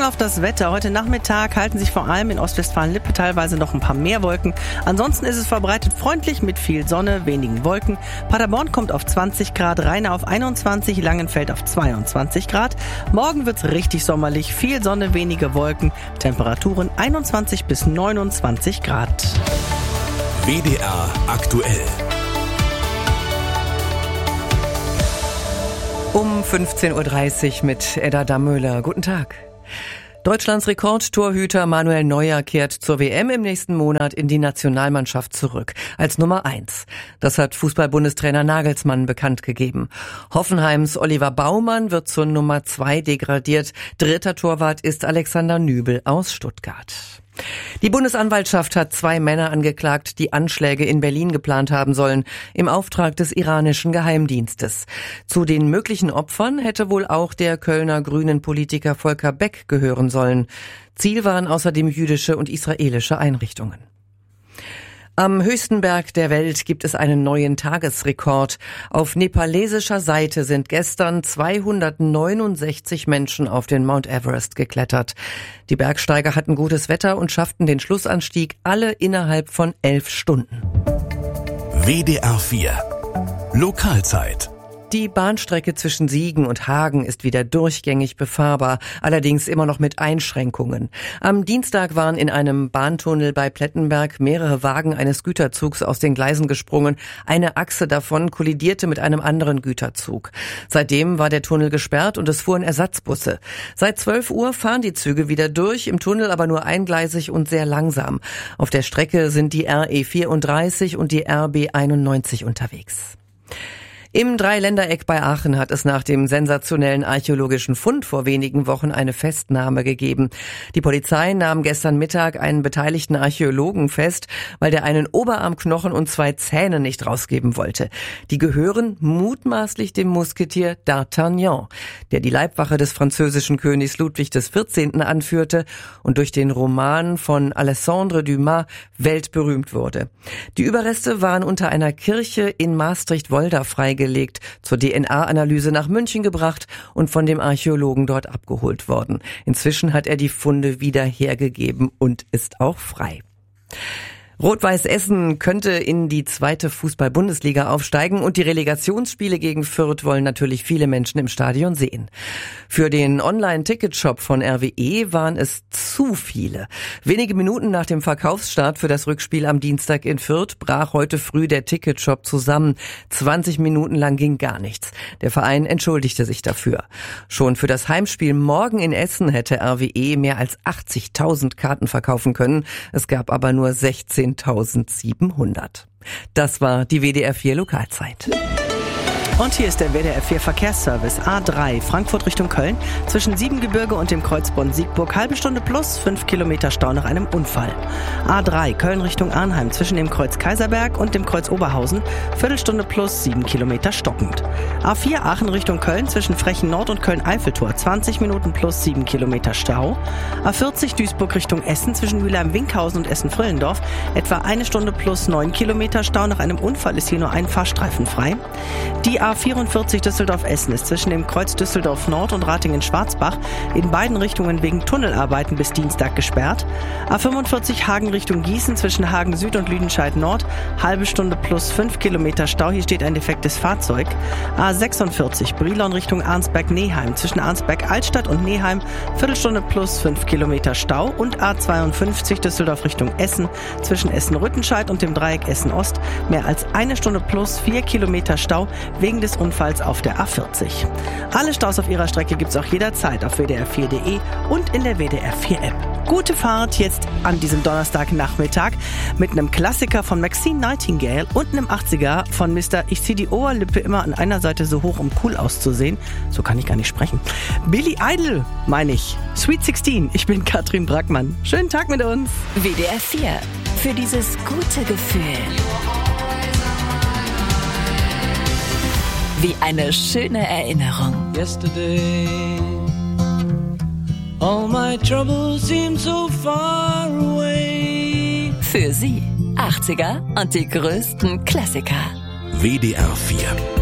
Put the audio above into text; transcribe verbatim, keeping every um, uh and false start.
auf das Wetter. Heute Nachmittag halten sich vor allem in Ostwestfalen-Lippe teilweise noch ein paar mehr Wolken. Ansonsten ist es verbreitet freundlich mit viel Sonne, wenigen Wolken. Paderborn kommt auf zwanzig Grad, Rheine auf einundzwanzig, Langenfeld auf zweiundzwanzig Grad. Morgen wird's richtig sommerlich, viel Sonne, wenige Wolken. Temperaturen einundzwanzig bis neunundzwanzig Grad. W D R aktuell. Um fünfzehn Uhr dreißig mit Edda Dammöhler. Guten Tag. Deutschlands Rekordtorhüter Manuel Neuer kehrt zur W M im nächsten Monat in die Nationalmannschaft zurück, als Nummer eins. Das hat Fußball-Bundestrainer Nagelsmann bekannt gegeben. Hoffenheims Oliver Baumann wird zur Nummer zwei degradiert. Dritter Torwart ist Alexander Nübel aus Stuttgart. Die Bundesanwaltschaft hat zwei Männer angeklagt, die Anschläge in Berlin geplant haben sollen, im Auftrag des iranischen Geheimdienstes. Zu den möglichen Opfern hätte wohl auch der Kölner Grünen-Politiker Volker Beck gehören sollen. Ziel waren außerdem jüdische und israelische Einrichtungen. Am höchsten Berg der Welt gibt es einen neuen Tagesrekord. Auf nepalesischer Seite sind gestern zweihundertneunundsechzig Menschen auf den Mount Everest geklettert. Die Bergsteiger hatten gutes Wetter und schafften den Schlussanstieg alle innerhalb von elf Stunden. W D R vier Lokalzeit. Die Bahnstrecke zwischen Siegen und Hagen ist wieder durchgängig befahrbar, allerdings immer noch mit Einschränkungen. Am Dienstag waren in einem Bahntunnel bei Plettenberg mehrere Wagen eines Güterzugs aus den Gleisen gesprungen. Eine Achse davon kollidierte mit einem anderen Güterzug. Seitdem war der Tunnel gesperrt und es fuhren Ersatzbusse. Seit zwölf Uhr fahren die Züge wieder durch, im Tunnel aber nur eingleisig und sehr langsam. Auf der Strecke sind die R E vierunddreißig und die R B einundneunzig unterwegs. Im Dreiländereck bei Aachen hat es nach dem sensationellen archäologischen Fund vor wenigen Wochen eine Festnahme gegeben. Die Polizei nahm gestern Mittag einen beteiligten Archäologen fest, weil der einen Oberarmknochen und zwei Zähne nicht rausgeben wollte. Die gehören mutmaßlich dem Musketier D'Artagnan, der die Leibwache des französischen Königs Ludwig des vierzehnten anführte und durch den Roman von Alexandre Dumas weltberühmt wurde. Die Überreste waren unter einer Kirche in Maastricht-Wolda freigelegt, zur D N A-Analyse nach München gebracht und von dem Archäologen dort abgeholt worden. Inzwischen hat er die Funde wieder hergegeben und ist auch frei. Rot-Weiß Essen könnte in die zweite Fußball-Bundesliga aufsteigen und die Relegationsspiele gegen Fürth wollen natürlich viele Menschen im Stadion sehen. Für den Online-Ticketshop von R W E waren es zu viele. Wenige Minuten nach dem Verkaufsstart für das Rückspiel am Dienstag in Fürth brach heute früh der Ticketshop zusammen. zwanzig Minuten lang ging gar nichts. Der Verein entschuldigte sich dafür. Schon für das Heimspiel morgen in Essen hätte R W E mehr als achtzigtausend Karten verkaufen können. Es gab aber nur sechzehntausendsiebenhundert. Das war die W D R vier Lokalzeit. Und hier ist der W D R vier Verkehrsservice A drei, Frankfurt Richtung Köln, zwischen Siebengebirge und dem Kreuz Bonn-Siegburg, halbe Stunde plus, fünf Kilometer Stau nach einem Unfall. A drei, Köln Richtung Arnheim, zwischen dem Kreuz Kaiserberg und dem Kreuz Oberhausen, Viertelstunde plus, sieben Kilometer stockend. A vier, Aachen Richtung Köln, zwischen Frechen Nord und Köln-Eiffeltor, zwanzig Minuten plus, sieben Kilometer Stau. A vierzig, Duisburg Richtung Essen, zwischen Mülheim-Winkhausen und Essen-Frillendorf, etwa eine Stunde plus, neun Kilometer Stau. Nach einem Unfall ist hier nur ein Fahrstreifen frei. Die A vierundvierzig Düsseldorf-Essen ist zwischen dem Kreuz Düsseldorf Nord und Ratingen-Schwarzbach in beiden Richtungen wegen Tunnelarbeiten bis Dienstag gesperrt. A fünfundvierzig Hagen Richtung Gießen zwischen Hagen Süd und Lüdenscheid Nord, halbe Stunde plus fünf Kilometer Stau, hier steht ein defektes Fahrzeug. A sechsundvierzig Brilon Richtung Arnsberg-Neheim zwischen Arnsberg-Altstadt und Neheim, Viertelstunde plus fünf Kilometer Stau. Und A zweiundfünfzig Düsseldorf Richtung Essen zwischen Essen-Rüttenscheid und dem Dreieck Essen-Ost, mehr als eine Stunde plus vier Kilometer Stau wegen des Unfalls auf der A vierzig. Alle Staus auf ihrer Strecke gibt's auch jederzeit auf W D R vier Punkt de und in der W D R vier App. Gute Fahrt jetzt an diesem Donnerstagnachmittag mit einem Klassiker von Maxine Nightingale und einem achtziger von Mister Ich zieh die Oberlippe immer an einer Seite so hoch, um cool auszusehen. So kann ich gar nicht sprechen. Billy Idol, meine ich. Sweet sechzehn, ich bin Katrin Brackmann. Schönen Tag mit uns. W D R vier, für dieses gute Gefühl. Wie eine schöne Erinnerung. Yesterday, all my troubles seem so far away. Für Sie achtziger und die größten Klassiker. W D R vier